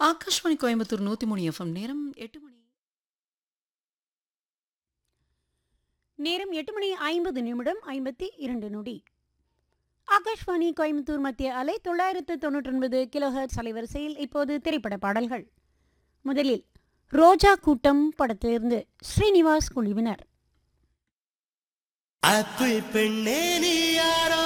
Akashvani Coimbatore 103 FM நேரம் 8 மணி. நேரம் 8:50 52 நொடி. ஆகாஷ்வாணி கோயம்புத்தூர் மத்திய அலை 999 கிலோஹெர்ட்ஸ் அலைவரிசையில் இப்போது திரைப்பட பாடல்கள். முதலில் ரோஜா கூட்டம் படத்திலிருந்து ஸ்ரீனிவாஸ் குழுவினர். அப்பு பெண்ணே நீ யாரோ